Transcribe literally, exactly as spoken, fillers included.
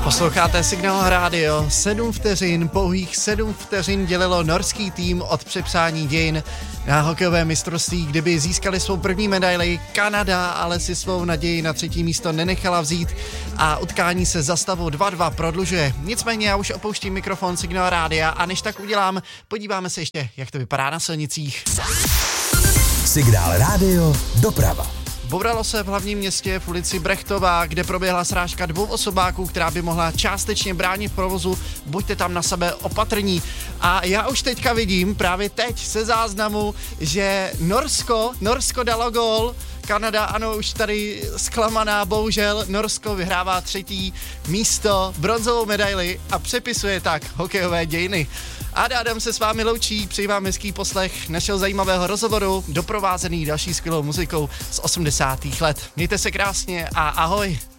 Posloucháte Signál rádio, sedm vteřin, pouhých sedm vteřin dělilo norský tým od přepsání dějin na hokejové mistrovství, kdyby získali svou první medaili. Kanada ale si svou naději na třetí místo nenechala vzít a utkání se za stavu dva dva prodlužuje. Nicméně já už opouštím mikrofon Signál rádia a než tak udělám, podíváme se ještě, jak to vypadá na silnicích. Signál rádio, doprava. Bouralo se v hlavním městě v ulici Brechtová, kde proběhla srážka dvou osobáků, která by mohla částečně bránit provozu. Buďte tam na sebe opatrní. A já už teďka vidím, právě teď se záznamu, že Norsko, Norsko dalo gól. Kanada, ano, už tady zklamaná, bohužel. Norsko vyhrává třetí místo, bronzovou medaili a přepisuje tak hokejové dějiny. A Adam se s vámi loučí, přeji vám hezký poslech našeho zajímavého rozhovoru, doprovázený další skvělou muzikou z osmdesátých let. Mějte se krásně a ahoj.